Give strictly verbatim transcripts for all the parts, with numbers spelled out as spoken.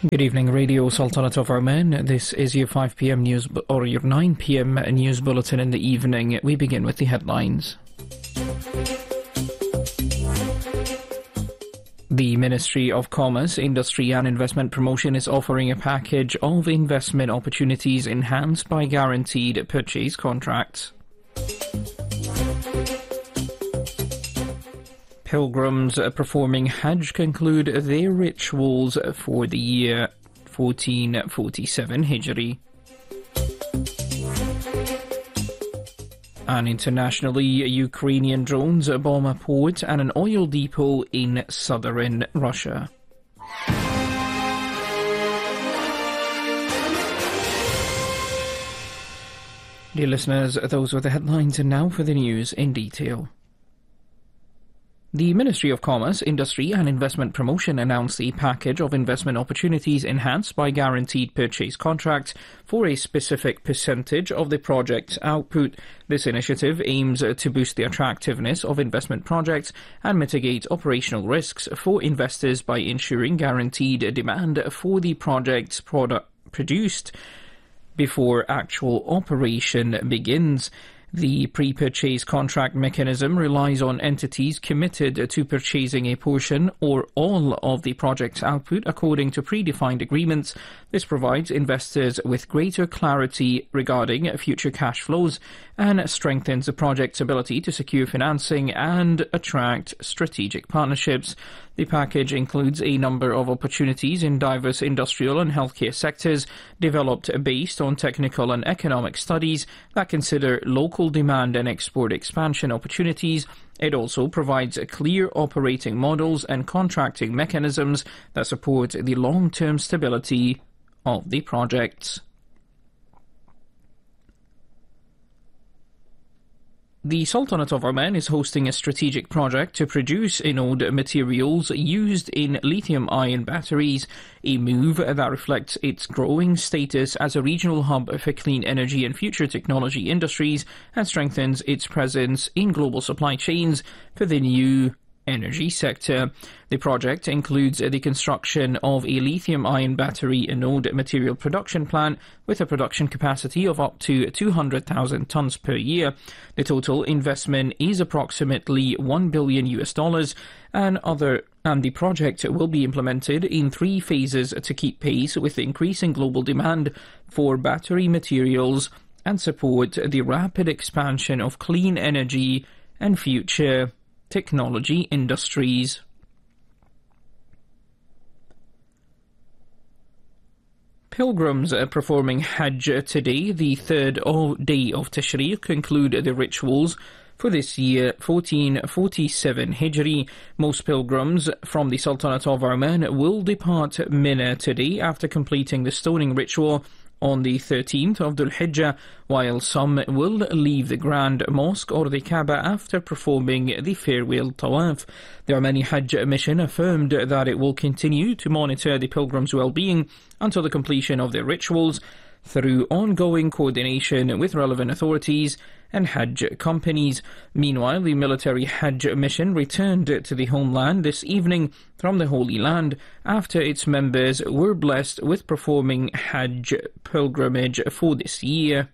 Good evening, Radio Sultanate of Oman. This is your five p m news, or your nine p m news bulletin in the evening. We begin with the headlines. The Ministry of Commerce, Industry and Investment Promotion is offering a package of investment opportunities enhanced by guaranteed purchase contracts. Pilgrims performing Hajj conclude their rituals for the year fourteen forty-seven Hijri. And internationally, Ukrainian drones bomb a port and an oil depot in southern Russia. Dear listeners, those were the headlines, and now for the news in detail. The Ministry of Commerce, Industry and Investment Promotion announced a package of investment opportunities enhanced by guaranteed purchase contracts for a specific percentage of the project's output. This initiative aims to boost the attractiveness of investment projects and mitigate operational risks for investors by ensuring guaranteed demand for the projects product produced before actual operation begins. The pre-purchase contract mechanism relies on entities committed to purchasing a portion or all of the project's output according to predefined agreements. This provides investors with greater clarity regarding future cash flows and strengthens the project's ability to secure financing and attract strategic partnerships. The package includes a number of opportunities in diverse industrial and healthcare sectors, developed based on technical and economic studies that consider local demand and export expansion opportunities. It also provides clear operating models and contracting mechanisms that support the long-term stability of the projects. The Sultanate of Oman is hosting a strategic project to produce anode materials used in lithium-ion batteries, a move that reflects its growing status as a regional hub for clean energy and future technology industries and strengthens its presence in global supply chains for the new energy sector. The project includes the construction of a lithium-ion battery anode material production plant with a production capacity of up to two hundred thousand tons per year. The total investment is approximately one billion U S dollars, and other and the project will be implemented in three phases to keep pace with the increasing global demand for battery materials and support the rapid expansion of clean energy and future technology industries. Pilgrims performing Hajj today, the third day of Tashriq, conclude the rituals for this year fourteen forty-seven Hijri. Most pilgrims from the Sultanate of Oman will depart Mina today after completing the stoning ritual on the thirteenth of Dhul Hijjah, while some will leave the Grand Mosque or the Kaaba after performing the farewell tawaf. The Omani Hajj Mission affirmed that it will continue to monitor the pilgrims' well-being until the completion of their rituals through ongoing coordination with relevant authorities and Hajj companies. Meanwhile, the military Hajj mission returned to the homeland this evening from the Holy Land after its members were blessed with performing Hajj pilgrimage for this year.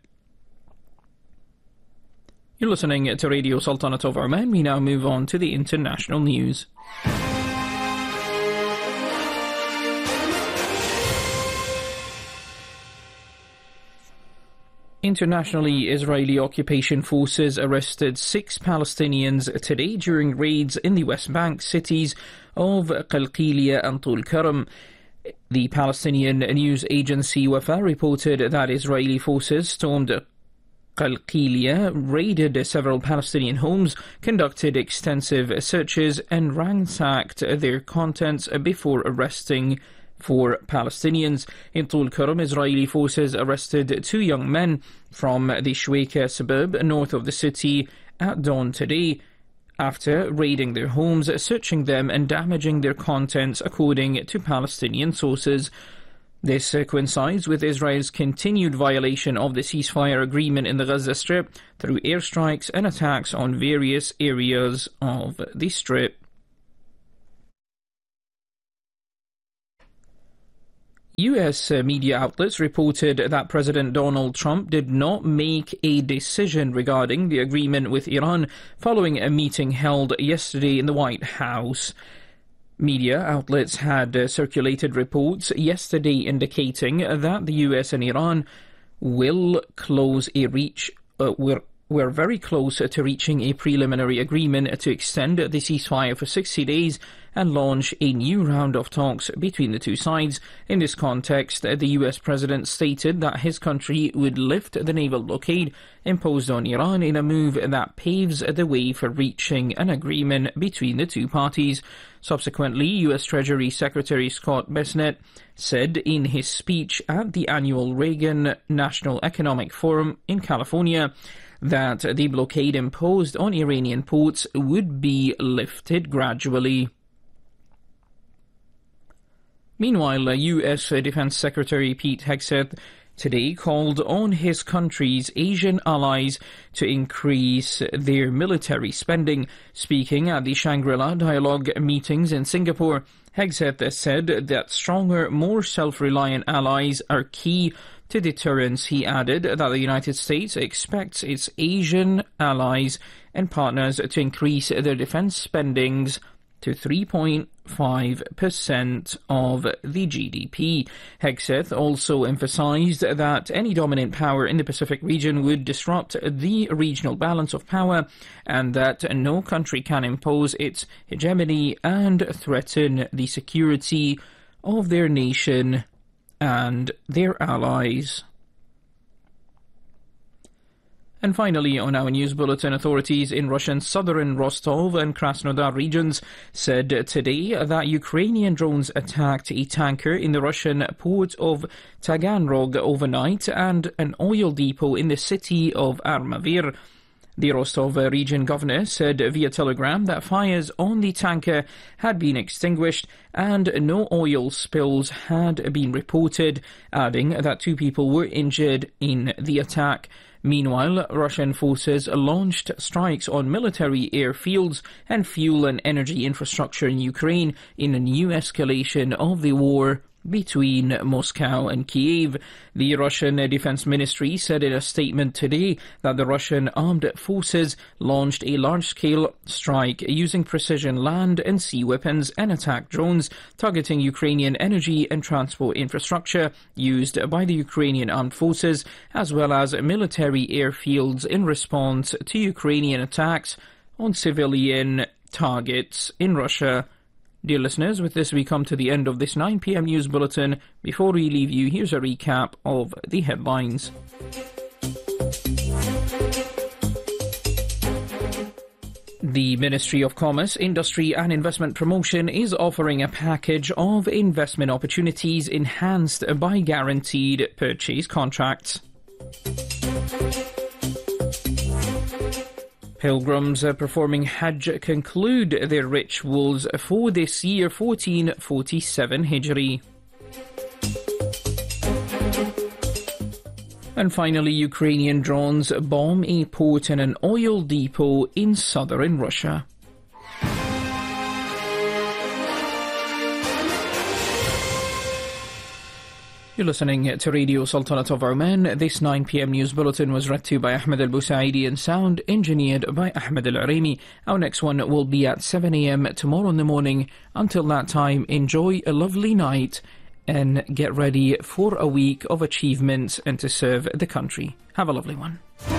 You're listening to Radio Sultanate of Oman. We now move on to the international news. Internationally, Israeli occupation forces arrested six Palestinians today during raids in the West Bank cities of Qalqilia and Tul Karam. The Palestinian news agency Wafa reported that Israeli forces stormed Qalqilia, raided several Palestinian homes, conducted extensive searches and ransacked their contents before arresting four Palestinians. In Tul Karam, Israeli forces arrested two young men from the Shueika suburb north of the city at dawn today after raiding their homes, searching them and damaging their contents, according to Palestinian sources. This coincides with Israel's continued violation of the ceasefire agreement in the Gaza Strip through airstrikes and attacks on various areas of the Strip. U S media outlets reported that President Donald Trump did not make a decision regarding the agreement with Iran following a meeting held yesterday in the White House. Media outlets had uh, circulated reports yesterday indicating that the U S and Iran will close a reach, uh, we're, we're very close to reaching a preliminary agreement to extend the ceasefire for sixty days and launch a new round of talks between the two sides. In this context, the U S president stated that his country would lift the naval blockade imposed on Iran in a move that paves the way for reaching an agreement between the two parties. Subsequently, U S Treasury Secretary Scott Bessent said in his speech at the annual Reagan National Economic Forum in California that the blockade imposed on Iranian ports would be lifted gradually. Meanwhile, U S Defense Secretary Pete Hegseth today called on his country's Asian allies to increase their military spending. Speaking at the Shangri-La Dialogue meetings in Singapore, Hegseth said that stronger, more self-reliant allies are key to deterrence. He added that the United States expects its Asian allies and partners to increase their defense spendings to three point five percent of the G D P. Hegseth also emphasized that any dominant power in the Pacific region would disrupt the regional balance of power and that no country can impose its hegemony and threaten the security of their nation and their allies. And finally, on our news bulletin, authorities in Russian southern Rostov and Krasnodar regions said today that Ukrainian drones attacked a tanker in the Russian port of Taganrog overnight and an oil depot in the city of Armavir. The Rostov region governor said via telegram that fires on the tanker had been extinguished and no oil spills had been reported, adding that two people were injured in the attack. Meanwhile, Russian forces launched strikes on military airfields and fuel and energy infrastructure in Ukraine in a new escalation of the war between Moscow and Kiev. The Russian Defense Ministry said in a statement today that the Russian armed forces launched a large-scale strike using precision land and sea weapons and attack drones targeting Ukrainian energy and transport infrastructure used by the Ukrainian armed forces as well as military airfields in response to Ukrainian attacks on civilian targets in Russia. Dear listeners, with this we come to the end of this nine p m news bulletin. Before we leave you, here's a recap of the headlines. The Ministry of Commerce, Industry and Investment Promotion is offering a package of investment opportunities enhanced by guaranteed purchase contracts. Pilgrims performing Hajj conclude their rituals for this year fourteen forty-seven Hijri. And finally, Ukrainian drones bomb a port and an oil depot in southern Russia. You're listening to Radio Sultanate of Oman. This nine p m news bulletin was read to you by Ahmed Al-Busaidi and sound engineered by Ahmed Al-Arimi. Our next one will be at seven a m tomorrow in the morning. Until that time, enjoy a lovely night and get ready for a week of achievements and to serve the country. Have a lovely one.